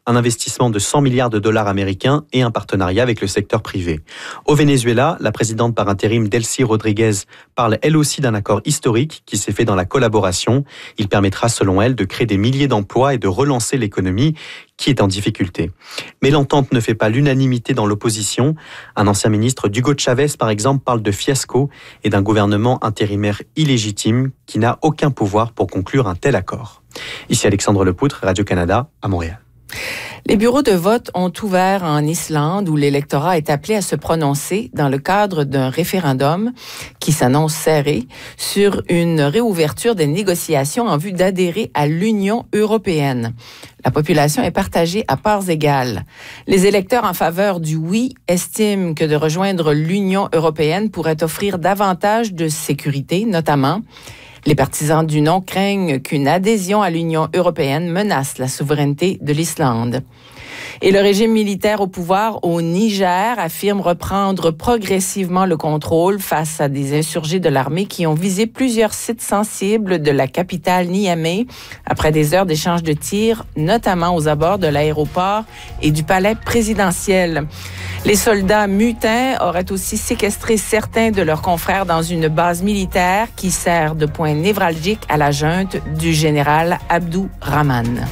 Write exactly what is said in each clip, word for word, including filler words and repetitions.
un investissement de cent milliards de dollars américains et un partenariat avec le secteur privé. Au Venezuela, la présidente par intérim Delcy Rodriguez parle elle aussi d'un accord historique qui s'est fait dans la collaboration. Il permettra selon elle de créer des milliers d'emplois et de relancer l'économie qui est en difficulté. Mais l'entente ne fait pas l'unanimité dans l'opposition. Un ancien ministre, Hugo Chavez par exemple, parle de fiasco et d'un gouvernement intérimaire illégitime qui n'a aucun pouvoir pour conclure un tel accord. Ici Alexandre Lepoutre, Radio-Canada, à Montréal. Les bureaux de vote ont ouvert en Islande où l'électorat est appelé à se prononcer dans le cadre d'un référendum qui s'annonce serré sur une réouverture des négociations en vue d'adhérer à l'Union européenne. La population est partagée à parts égales. Les électeurs en faveur du oui estiment que de rejoindre l'Union européenne pourrait offrir davantage de sécurité, notamment. Les partisans du non craignent qu'une adhésion à l'Union européenne menace la souveraineté de l'Islande. Et le régime militaire au pouvoir au Niger affirme reprendre progressivement le contrôle face à des insurgés de l'armée qui ont visé plusieurs sites sensibles de la capitale Niamey après des heures d'échange de tirs, notamment aux abords de l'aéroport et du palais présidentiel. Les soldats mutins auraient aussi séquestré certains de leurs confrères dans une base militaire qui sert de point névralgique à la junte du général Abdou Rahman.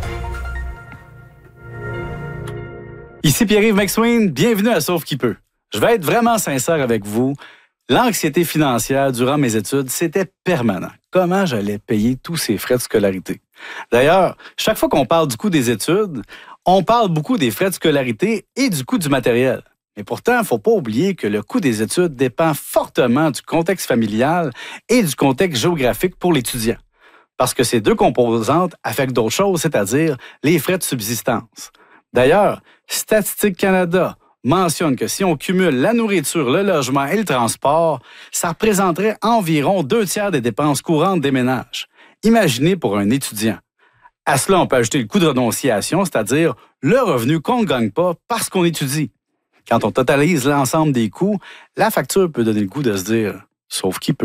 Ici Pierre-Yves McSween, bienvenue à Sauve qui peut. Je vais être vraiment sincère avec vous. L'anxiété financière durant mes études, c'était permanent. Comment j'allais payer tous ces frais de scolarité? D'ailleurs, chaque fois qu'on parle du coût des études, on parle beaucoup des frais de scolarité et du coût du matériel. Mais pourtant, il ne faut pas oublier que le coût des études dépend fortement du contexte familial et du contexte géographique pour l'étudiant. Parce que ces deux composantes affectent d'autres choses, c'est-à-dire les frais de subsistance. D'ailleurs, Statistique Canada mentionne que si on cumule la nourriture, le logement et le transport, ça représenterait environ deux tiers des dépenses courantes des ménages. Imaginez pour un étudiant. À cela, on peut ajouter le coût de renonciation, c'est-à-dire le revenu qu'on ne gagne pas parce qu'on étudie. Quand on totalise l'ensemble des coûts, la facture peut donner le goût de se dire « sauf qui peut ».